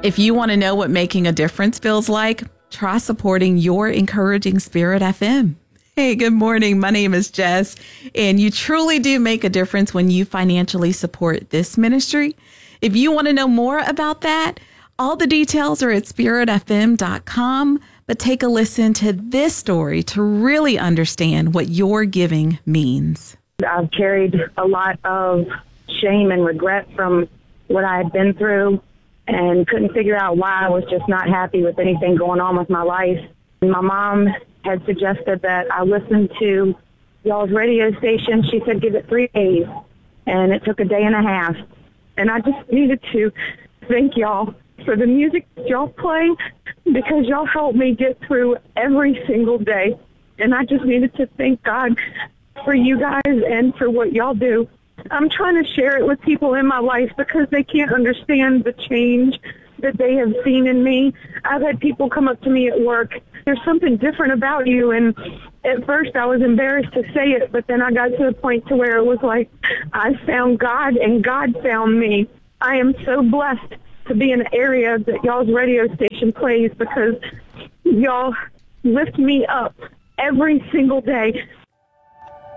If you want to know what making a difference feels like, try supporting Your Encouraging Spirit FM. Hey, good morning. My name is Jess, and you truly do make a difference when you financially support this ministry. If you want to know more about that, all the details are at spiritfm.com, but take a listen to this story to really understand what your giving means. I've carried a lot of shame and regret from what I had been through and couldn't figure out why I was just not happy with anything going on with my life. My mom had suggested that I listen to y'all's radio station. She said, give it 3 days, and it took a day and a half. And I just needed to thank y'all for the music that y'all play, because y'all helped me get through every single day. And I just needed to thank God for you guys and for what y'all do. I'm trying to share it with people in my life because they can't understand the change that they have seen in me. I've had people come up to me at work, there's something different about you, and at first I was embarrassed to say it, but then I got to the point to where it was like I found God and God found me. I am so blessed to be in an area that y'all's radio station plays, because y'all lift me up every single day.